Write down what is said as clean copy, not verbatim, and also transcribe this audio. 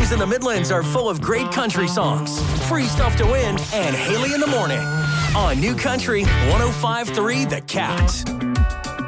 Weekdays in the Midlands are full of great country songs, free stuff to win, and Haley in the Morning on New Country 105.3 The Cat.